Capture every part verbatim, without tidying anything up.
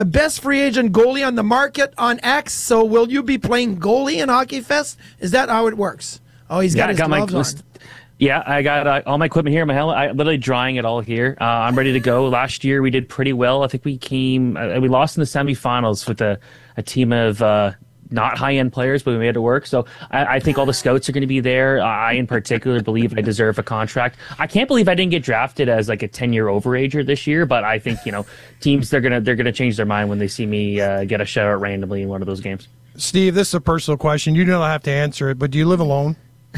best free agent goalie on the market on X. So will you be playing goalie in Hockey Fest? Is that how it works? Oh, he's got yeah, his got gloves my, on. Yeah, I got uh, all my equipment here, my helmet. I'm literally drying it all here. Uh, I'm ready to go. Last year we did pretty well. I think we came, uh, we lost in the semifinals with a, a team of uh, not high-end players, but we made it work. So I, I think all the scouts are going to be there. I, in particular, believe I deserve a contract. I can't believe I didn't get drafted as like a ten-year overager this year, but I think, you know, teams, they're going to theyey're gonna change their mind when they see me uh, get a shutout randomly in one of those games. Steve, this is a personal question. You don't have to answer it, but do you live alone?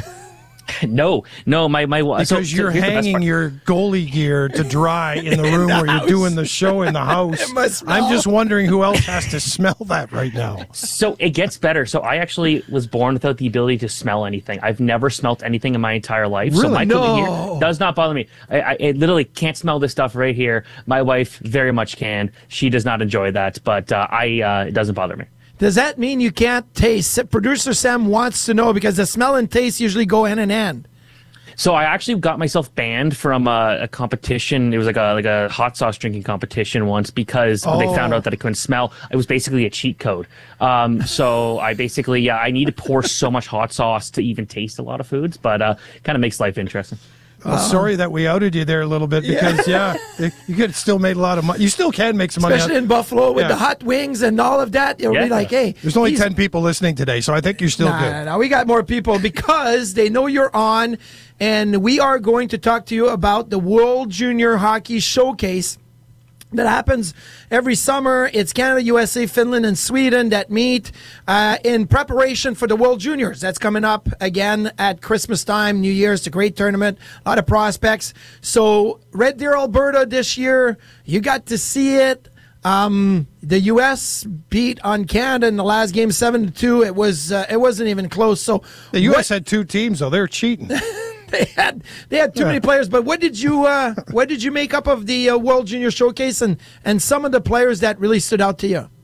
No, no, my my because so, you're so hanging your goalie gear to dry in the room the where house. you're doing the show in the house. It must smell. I'm just wondering who else has to smell that right now. So it gets better. So I actually was born without the ability to smell anything. I've never smelt anything in my entire life. So Really? my equipment No. here does not bother me. I, I, I literally can't smell this stuff right here. My wife very much can. She does not enjoy that, but uh, I uh, it doesn't bother me. Does that mean you can't taste? Producer Sam wants to know because the smell and taste usually go hand in hand. So I actually got myself banned from a, a competition. It was like a like a hot sauce drinking competition once because Oh. they found out that I couldn't smell. It was basically a cheat code. Um, so I basically, yeah, I need to pour so much hot sauce to even taste a lot of foods, but uh, kind of makes life interesting. Well, sorry that we outed you there a little bit because, yeah, you could have still made a lot of money. You still can make some money. Especially out- in Buffalo with Yeah. the hot wings and all of that. You'll Yeah. be like, hey. There's only he's- ten people listening today, so I think you're still Nah, good. nah, nah, we got more people because they know you're on, and we are going to talk to you about the World Junior Hockey Showcase that happens every summer. It's Canada, U S A, Finland, and Sweden that meet uh, in preparation for the World Juniors. That's coming up again at Christmas time, New Year's. It's a great tournament, a lot of prospects. So Red Deer, Alberta this year, you got to see it. Um, the U S beat on Canada in the last game seven to two. It was uh, it wasn't even close. So The U S what- had two teams, though. They're cheating. they had they had too Yeah. many players. But what did you uh, what did you make up of the uh, World Junior Showcase and and some of the players that really stood out to you?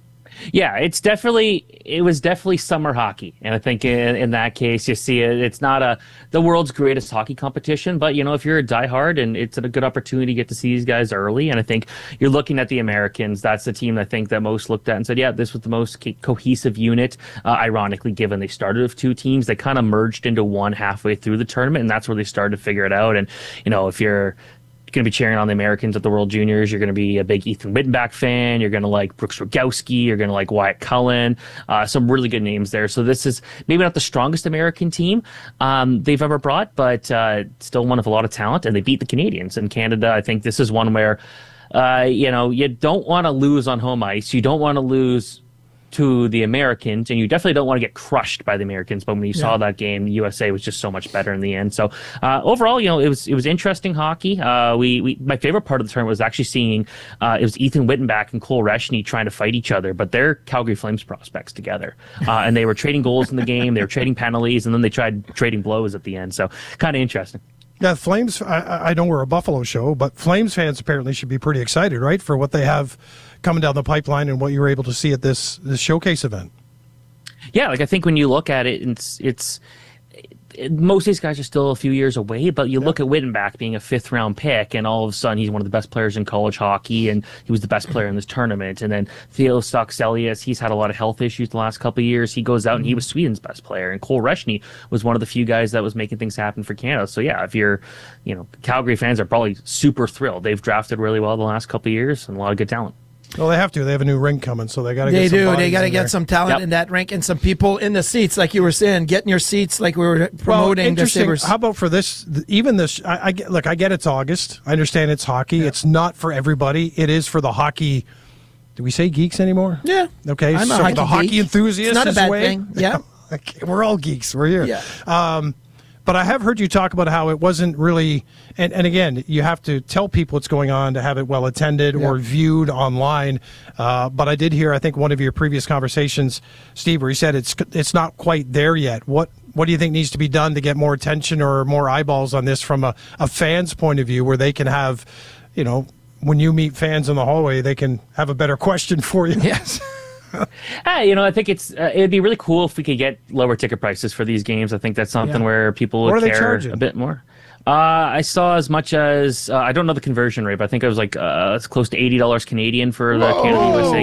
Yeah, it's definitely it was definitely summer hockey, and I think in, in that case you see it. It's not a the world's greatest hockey competition, but you know if you're a diehard, and it's a good opportunity to get to see these guys early. And I think you're looking at the Americans. That's the team I think that most looked at and said, yeah, this was the most co- cohesive unit. Uh, ironically, given they started with two teams, they kind of merged into one halfway through the tournament, and that's where they started to figure it out. And you know if you're going to be cheering on the Americans at the World Juniors. You're going to be a big Ethan Wittenbach fan. You're going to like Brooks Rogowski. You're going to like Wyatt Cullen. Uh, some really good names there. So this is maybe not the strongest American team um, they've ever brought, but uh, still one of a lot of talent. And they beat the Canadians. And Canada, I think this is one where, uh, you know, you don't want to lose on home ice. You don't want to lose to the Americans, and you definitely don't want to get crushed by the Americans. But when you yeah. saw that game, the U S A was just so much better in the end. So uh, overall, you know, it was it was interesting hockey. Uh, we, we my favorite part of the tournament was actually seeing uh, it was Ethan Wittenbach and Cole Reshny trying to fight each other, but they're Calgary Flames prospects together, uh, and they were trading goals in the game. They were trading penalties, and then they tried trading blows at the end. So kind of interesting. Yeah, Flames, I, I know we're a Buffalo show, but Flames fans apparently should be pretty excited, right, for what they have coming down the pipeline and what you were able to see at this, this showcase event. Yeah, like I think when you look at it, it's it's it, most of these guys are still a few years away, but you yeah. look at Wittenbach being a fifth round pick, and all of a sudden he's one of the best players in college hockey, and he was the best player in this tournament. And then Theo Stockselius, he's had a lot of health issues the last couple of years. He goes out and he was Sweden's best player, and Cole Reshny was one of the few guys that was making things happen for Canada. So yeah, if you're, you know, Calgary fans are probably super thrilled. They've drafted really well the last couple of years and a lot of good talent. Well, they have to. They have a new rink coming, so they got to get They some do. They got to in get there. some talent Yep. in that rink and some people in the seats, like you were saying, getting your seats, like we were promoting well, the interesting. Sabres. How about for this? Even this, I, I get. Look, I get it's August. I understand it's hockey. Yeah. It's not for everybody. It is for the hockey. Do we say geeks anymore? Yeah. Okay. I'm so a for hockey the hockey geek. enthusiasts, It's not a bad way, thing. Yeah. Okay, we're all geeks. We're here. Yeah. Um, But I have heard you talk about how it wasn't really, and, and again, you have to tell people what's going on to have it well attended Yeah. or viewed online. Uh, but I did hear, I think, one of your previous conversations, Steve, where you said it's it's not quite there yet. What what do you think needs to be done to get more attention or more eyeballs on this from a, a fan's point of view, where they can have, you know, when you meet fans in the hallway, they can have a better question for you? Yes. Ah, you know, I think it's uh, it'd be really cool if we could get lower ticket prices for these games. I think that's something Yeah. where people What would are they care charging? a bit more. Uh, I saw as much as uh, I don't know the conversion rate, but I think it was like uh, it's close to eighty dollars Canadian for the Whoa. Canada U S A